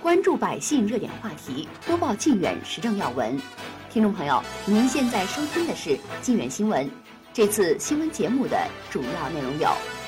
关注百姓热点话题，播报靖远时政要闻。听众朋友，您现在收听的是靖远新闻。这次新闻节目的主要内容有：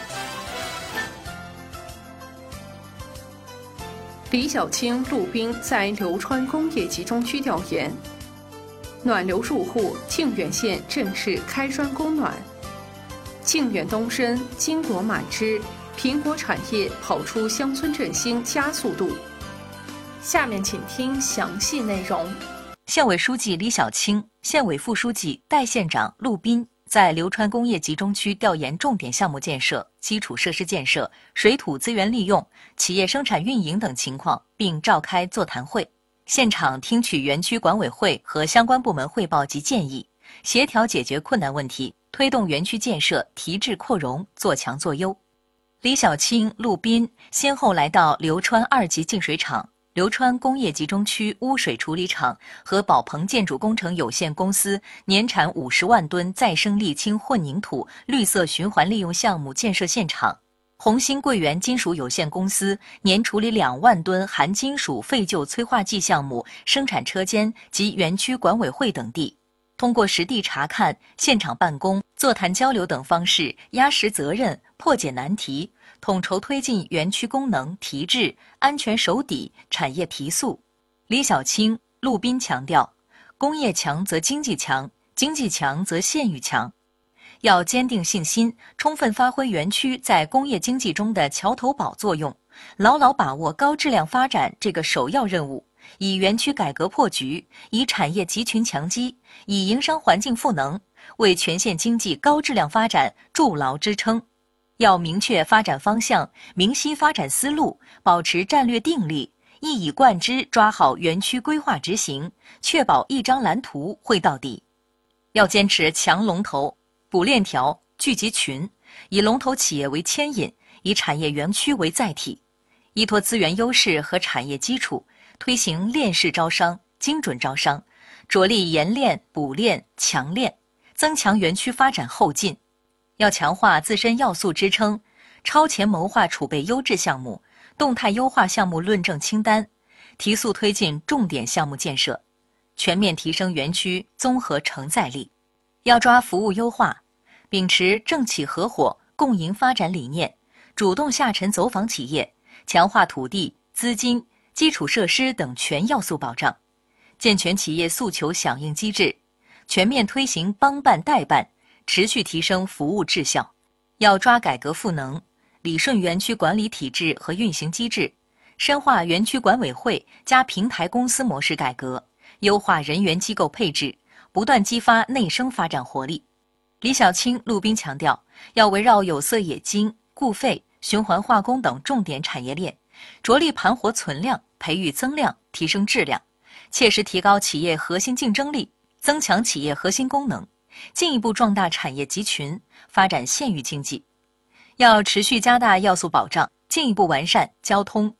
李小青、陆斌在流川工业集中区调研；暖流入户，靖远县正式开砖供暖；靖远东升，金螺满枝，苹果产业跑出乡村振兴加速度。下面请听详细内容。 县委书记李小青、县委副书记、代县长陆斌在流川工业集中区调研重点项目建设、基础设施建设、水土资源利用、企业生产运营等情况，并召开座谈会，现场听取园区管委会和相关部门汇报及建议，协调解决困难问题，推动园区建设提质扩容，做强做优。李小青、陆斌先后来到流川2级净水厂、流川工业集中区污水处理厂和宝鹏建筑工程有限公司年产50万吨再生沥青混凝土绿色循环利用项目建设现场，红星桂园金属有限公司年处理2万吨含金属废旧催化剂项目生产车间及园区管委会等地，通过实地查看、现场办公、座谈交流等方式，压实责任，破解难题，统筹推进园区功能提质、安全守底、产业提速。李小青、陆斌强调，工业强则经济强，经济强则县域强。要坚定信心，充分发挥园区在工业经济中的桥头堡作用，牢牢把握高质量发展这个首要任务，以园区改革破局，以产业集群强基，以营商环境赋能，为全县经济高质量发展筑牢支撑。要明确发展方向，明晰发展思路，保持战略定力，一以贯之抓好园区规划执行，确保一张蓝图绘到底。要坚持强龙头、补链条、聚集群，以龙头企业为牵引，以产业园区为载体，依托资源优势和产业基础，推行链式招商、精准招商，着力研链、补链、强链，增强园区发展后劲。要强化自身要素支撑，超前谋划储备优质项目，动态优化项目论证清单，提速推进重点项目建设，全面提升园区综合承载力。要抓服务优化，秉持政企合伙共赢发展理念，主动下沉走访企业，强化土地、资金、基础设施等全要素保障，健全企业诉求响应机制，全面推行帮办代办，持续提升服务质效。要抓改革赋能，理顺园区管理体制和运行机制，深化园区管委会加平台公司模式改革，优化人员机构配置，不断激发内生发展活力。李小青、陆斌强调，要围绕有色冶金、固废、循环化工等重点产业链，着力盘活存量，培育增量，提升质量，切实提高企业核心竞争力，增强企业核心功能，进一步壮大产业集群，发展县域经济。要持续加大要素保障，进一步完善交通、